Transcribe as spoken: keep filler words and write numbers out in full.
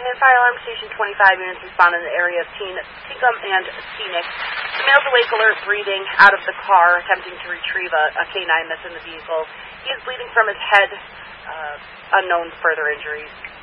and Fire Alarm Station twenty-five units respond in the area of Teen, Tinkham and Scenic. The male's awake, alert, breathing out of the car, attempting to retrieve a, a canine that's in the vehicle. He is bleeding from his head, uh, unknown further injuries.